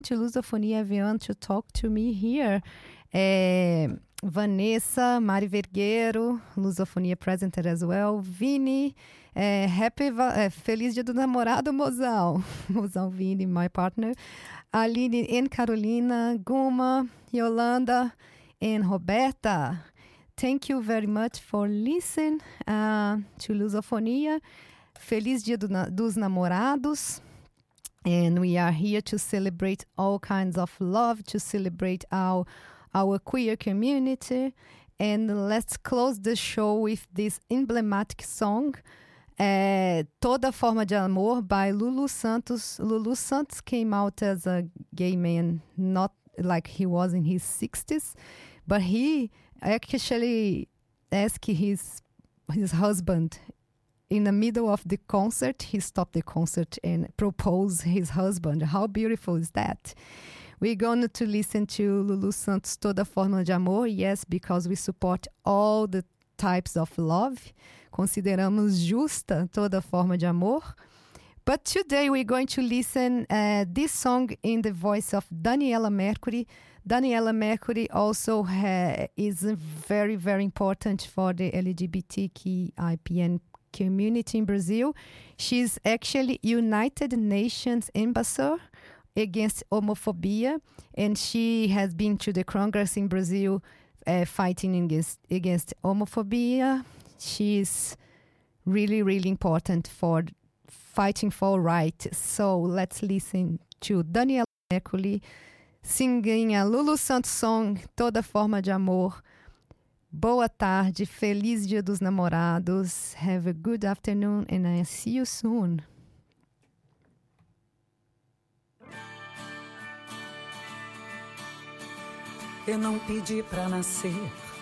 to Lusofonia, everyone, to talk to me here. Vanessa, Mari Vergueiro, Lusofonia presented as well. Vini, feliz dia do namorado, mozão. Mozão Vini, my partner. Aline and Carolina, Guma, Yolanda, and Roberta. Thank you very much for listening to Lusofonia. Feliz dia dos namorados. And we are here to celebrate all kinds of love, to celebrate our queer community. And let's close the show with this emblematic song, Toda Forma de Amor, by Lulu Santos. Lulu Santos came out as a gay man, not like he was in his 60s, but he actually asked his husband, in the middle of the concert, he stopped the concert and proposed his husband. How beautiful is that? We're going to listen to Lulu Santos' Toda Forma de Amor, yes, because we support all the types of love. Consideramos justa toda forma de amor. But today we're going to listen this song in the voice of Daniela Mercury. Daniela Mercury also is very, very important for the LGBTQIAPN community in Brazil. She's actually United Nations ambassador against homophobia, and she has been to the Congress in Brazil fighting against homophobia. She's really, really important for fighting for rights. So let's listen to Daniela Mercury singing a Lulu Santos song, Toda Forma de Amor. Boa tarde, feliz dia dos namorados. Have a good afternoon and I'll see you soon. Eu não pedi pra nascer